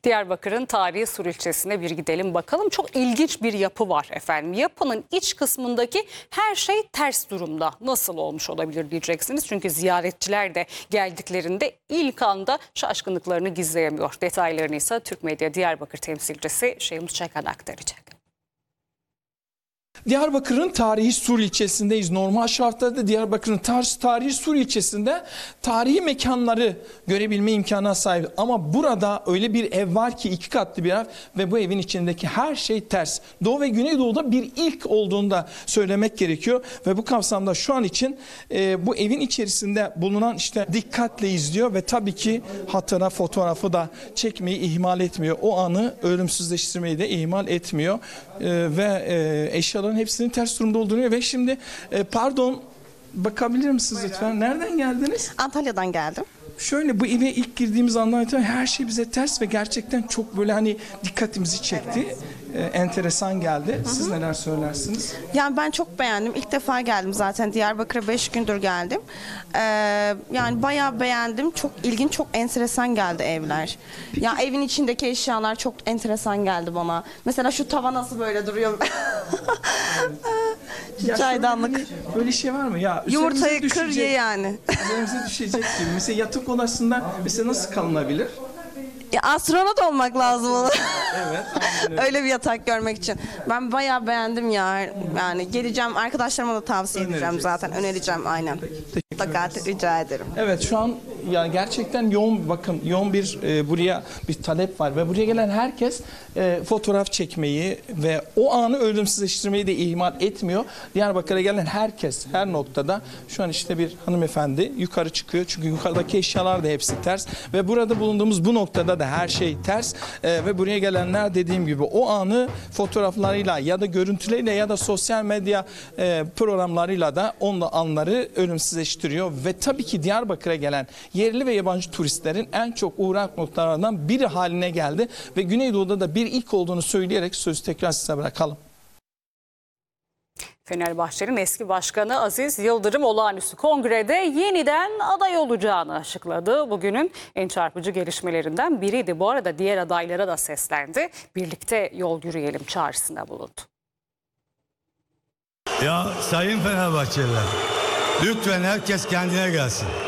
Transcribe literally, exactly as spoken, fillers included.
Diyarbakır'ın tarihi Sur ilçesine bir gidelim bakalım. Çok ilginç bir yapı var efendim. Yapının iç kısmındaki her şey ters durumda. Nasıl olmuş olabilir diyeceksiniz. Çünkü ziyaretçiler de geldiklerinde ilk anda şaşkınlıklarını gizleyemiyor. Detaylarını ise Türk Medya Diyarbakır temsilcisi Şeyhmus Çakan aktaracak. Diyarbakır'ın tarihi Sur ilçesindeyiz. Normal şartlarda Diyarbakır'ın tarihi Sur ilçesinde tarihi mekanları görebilme imkanına sahip. Ama burada öyle bir ev var ki iki katlı bir ev ve bu evin içindeki her şey ters. Doğu ve Güneydoğu'da bir ilk olduğunu da söylemek gerekiyor. Ve bu kapsamda şu an için e, bu evin içerisinde bulunan işte dikkatle izliyor ve tabii ki hatıra fotoğrafı da çekmeyi ihmal etmiyor. O anı ölümsüzleştirmeyi de ihmal etmiyor. E, ve e, eşyaların hepsinin ters durumda olduğunu ve şimdi e, pardon bakabilir misiniz lütfen? Nereden geldiniz? Antalya'dan geldim. Şöyle bu eve ilk girdiğimiz andan itibaren her şey bize ters ve gerçekten çok böyle hani dikkatimizi çekti. Evet. Ee, enteresan geldi. Hı hı. Siz neler söylersiniz? Yani ben çok beğendim. İlk defa geldim zaten. Diyarbakır'a beş gündür geldim. Ee, yani bayağı beğendim. Çok ilginç, çok enteresan geldi evler. Peki. Ya evin içindeki eşyalar çok enteresan geldi bana. Mesela şu tava nasıl böyle duruyor? Ya çaydanlık. Böyle, böyle şey var mı? Ya yumurtayı kır ye yani. Üzerimize düşecek gibi. Mesela yatak odasında mesela nasıl kalınabilir? Ya astronot olmak lazım ona. Evet. Öyle bir yatak görmek için. Ben bayağı beğendim ya. Yani geleceğim, arkadaşlarıma da tavsiye edeceğim zaten. Önereceğim aynen. Mutlaka rica ederim. Evet, şu an ya gerçekten yoğun, bakın yoğun bir e, buraya bir talep var ve buraya gelen herkes e, fotoğraf çekmeyi ve o anı ölümsüzleştirmeyi de ihmal etmiyor. Diyarbakır'a gelen herkes her noktada şu an işte bir hanımefendi yukarı çıkıyor çünkü yukarıdaki eşyalar da hepsi ters ve burada bulunduğumuz bu noktada da her şey ters e, ve buraya gelenler dediğim gibi o anı fotoğraflarıyla ya da görüntüleriyle ya da sosyal medya e, programlarıyla da onunla anları ölümsüzleştiriyor ve tabii ki Diyarbakır'a gelen yerli ve yabancı turistlerin en çok uğrak noktalarından biri haline geldi ve Güneydoğu'da da bir ilk olduğunu söyleyerek sözü tekrar size bırakalım. Fenerbahçe'nin eski başkanı Aziz Yıldırım olağanüstü kongrede yeniden aday olacağını açıkladı. Bugünün en çarpıcı gelişmelerinden biriydi. Bu arada diğer adaylara da seslendi. Birlikte yol yürüyelim çağrısında bulundu. Ya sayın Fenerbahçeliler, lütfen herkes kendine gelsin.